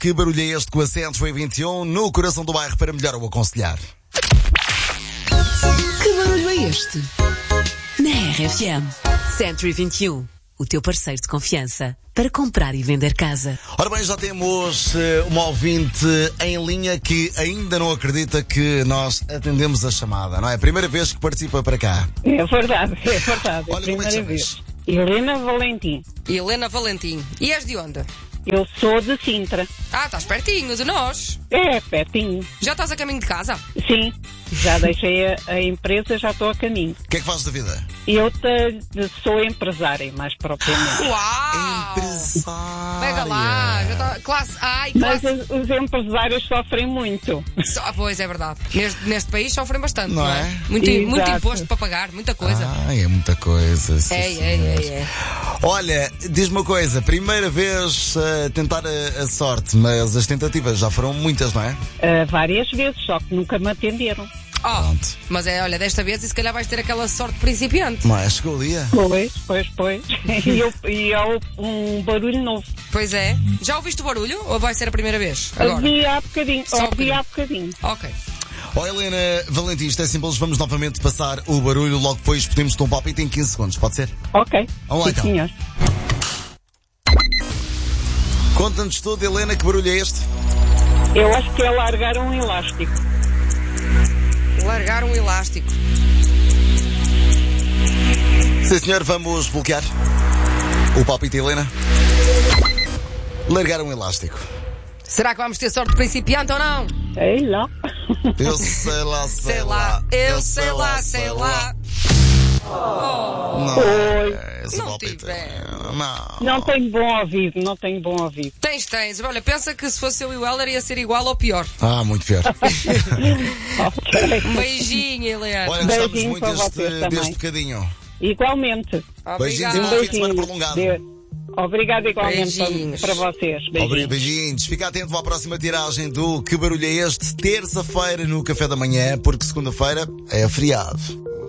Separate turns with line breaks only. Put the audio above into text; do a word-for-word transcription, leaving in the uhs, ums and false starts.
Que barulho é este com a Centro foi vinte e um no coração do bairro para melhor o aconselhar?
Que barulho é este? Na R F M. Century vinte e um, o teu parceiro de confiança para comprar e vender casa.
Ora bem, já temos uh, uma ouvinte em linha que ainda não acredita que nós atendemos a chamada, não é? A primeira vez que participa para cá.
É verdade, é verdade. É a
Olha, como é que
primeira
chamas?
vez. Helena Valentim.
Helena Valentim. E és de onde?
Eu sou de Sintra.
Ah, estás pertinho de nós.
É, pertinho.
Já estás a caminho de casa?
Sim, já deixei a, a empresa, já estou a caminho.
O que é que fazes da vida?
Eu te, sou empresária, mais propriamente.
Uau!
Empresária.
Pega lá, já tá, classe A e
Mas
classe...
os, os empresários sofrem muito.
Ah, pois, é verdade. Neste, neste país sofrem bastante,
Não
não,
é?
é? Muito,
Exato.
muito imposto para pagar, muita coisa.
Ah, é muita coisa. Sim,
é, é, é, é.
Olha, diz-me uma coisa, primeira vez a tentar a, a sorte, mas as tentativas já foram muitas, não é?
Uh, várias vezes, só que nunca me atenderam.
Oh,
Pronto.
mas é, olha, desta vez e se calhar vais ter aquela sorte principiante.
Não é? Chegou o dia.
Pois, pois, pois. E, eu, e há um barulho novo.
Pois é. Já ouviste o barulho ou vai ser a primeira vez? Agora?
Ouvi há bocadinho,
Só um
ouvi há bocadinho.
Ok.
Ó Helena Valentim, isto é simples, vamos novamente passar o barulho, logo depois pedimos-te um palpite em quinze segundos, pode ser?
Ok.
Vamos lá,
Sim,
então.
senhor.
Conta-nos tudo, Helena, que barulho é este?
Eu acho que é largar um elástico.
Largar um elástico.
Sim senhor, vamos bloquear o palpite, Helena. Largar um elástico.
Será que vamos ter sorte principiante ou não?
Sei lá.
Eu sei lá, sei,
Sei lá, eu sei lá, sei lá.
Não,
Oi.
é esse
Não
palpite.
tive.
Não.
Não tenho bom ouvido, não tenho bom ouvido.
Tens, tens. Olha, pensa que se fosse eu e o Heller ia ser igual ou pior.
Ah, muito pior.
Ok.
Um beijinho, Helena.
Olha, gostamos
Beijinho
muito
para
deste,
vocês também.
deste bocadinho.
Igualmente.
Beijinhos e
Obrigada.
bom fim de semana prolongado.
De- Obrigado igualmente
Beijinhos.
para, para vocês. Beijinhos.
Obrigado, beijinhos. Fica atento à próxima tiragem do Que Barulho é Este? Terça-feira no Café da Manhã, porque segunda-feira é feriado.